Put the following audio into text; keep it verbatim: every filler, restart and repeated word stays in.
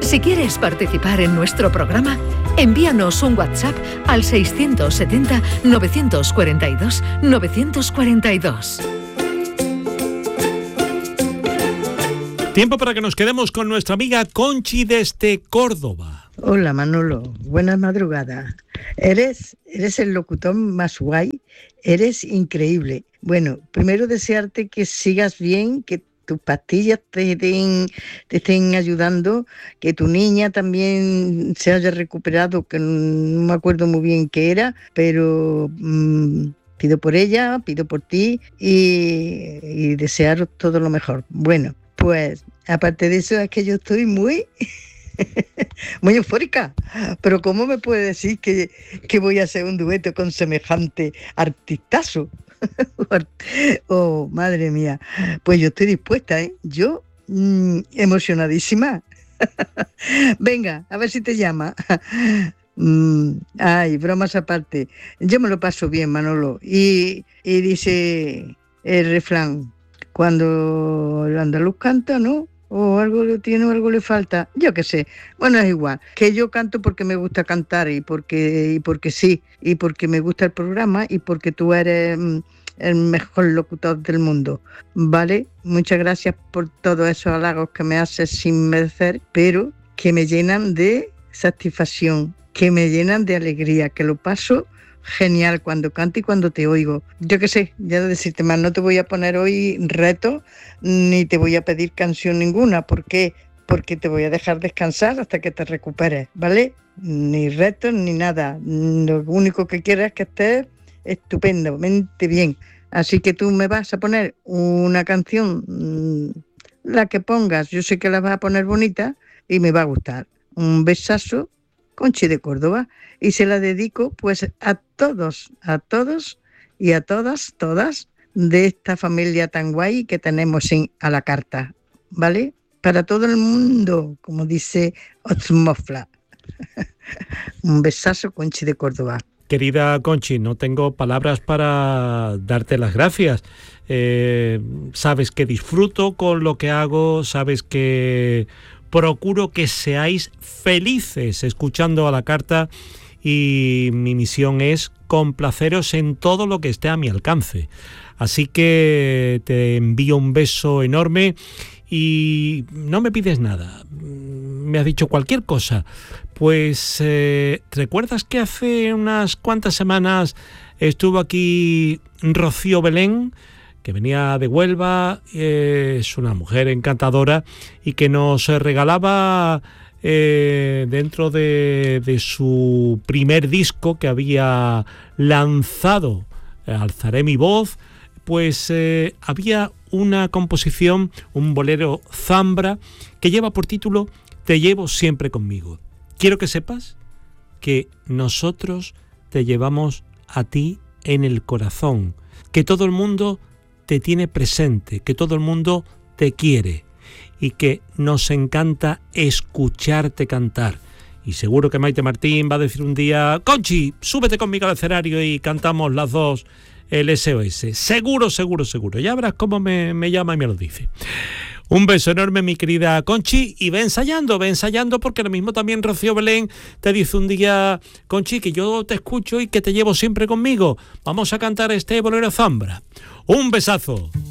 Si quieres participar en nuestro programa, envíanos un WhatsApp al seiscientos setenta, novecientos cuarenta y dos, novecientos cuarenta y dos. Tiempo para que nos quedemos con nuestra amiga Conchi desde Córdoba. Hola Manolo, buenas madrugadas. Eres, eres el locutor más guay, eres increíble. Bueno, primero desearte que sigas bien, que tus pastillas te estén, te estén ayudando, que tu niña también se haya recuperado, que no me acuerdo muy bien qué era, pero mmm, pido por ella, pido por ti y, y desearos todo lo mejor. Bueno, pues aparte de eso es que yo estoy muy... muy eufórica, pero ¿cómo me puede decir que, que voy a hacer un dueto con semejante artistazo? Oh, madre mía, pues yo estoy dispuesta, ¿eh? Yo mmm, emocionadísima. Venga, a ver si te llama. mm, ay, bromas aparte, yo me lo paso bien, Manolo, y, y dice el refrán, cuando el andaluz canta, ¿no? O algo le tiene o algo le falta, yo qué sé. Bueno, es igual, que yo canto porque me gusta cantar y porque y porque sí, y porque me gusta el programa y porque tú eres mm, el mejor locutor del mundo, ¿vale? Muchas gracias por todos esos halagos que me haces sin merecer, pero que me llenan de satisfacción, que me llenan de alegría, que lo paso genial cuando canto y cuando te oigo. Yo qué sé, ya de decirte más, no te voy a poner hoy reto ni te voy a pedir canción ninguna. ¿Por qué? Porque te voy a dejar descansar hasta que te recuperes, ¿vale? Ni retos ni nada. Lo único que quiero es que estés estupendamente bien. Así que tú me vas a poner una canción, la que pongas, yo sé que la vas a poner bonita y me va a gustar. Un besazo, Conchi de Córdoba, y se la dedico pues a todos, a todos y a todas, todas de esta familia tan guay que tenemos en A la Carta, ¿vale? Para todo el mundo, como dice Otzmofla. Un besazo, Conchi de Córdoba. Querida Conchi, no tengo palabras para darte las gracias. Eh, sabes que disfruto con lo que hago, sabes que procuro que seáis felices escuchando A la Carta y mi misión es complaceros en todo lo que esté a mi alcance. Así que te envío un beso enorme y no me pides nada. Me has dicho cualquier cosa. Pues, eh, ¿recuerdas que hace unas cuantas semanas estuvo aquí Rocío Belén, que venía de Huelva, eh, es una mujer encantadora y que nos regalaba eh, dentro de, de su primer disco que había lanzado, eh, Alzaré mi voz, pues eh, había una composición, un bolero zambra que lleva por título Te llevo siempre conmigo. Quiero que sepas que nosotros te llevamos a ti en el corazón, que todo el mundo te tiene presente, que todo el mundo te quiere y que nos encanta escucharte cantar. Y seguro que Maite Martín va a decir un día: Conchi, súbete conmigo al escenario y cantamos las dos el S O S. Seguro, seguro, seguro. Ya verás cómo me, me llama y me lo dice. Un beso enorme, mi querida Conchi, y ve ensayando, ve ensayando, porque lo mismo también Rocío Belén te dice un día: Conchi, que yo te escucho y que te llevo siempre conmigo. Vamos a cantar este bolero zambra. Un besazo.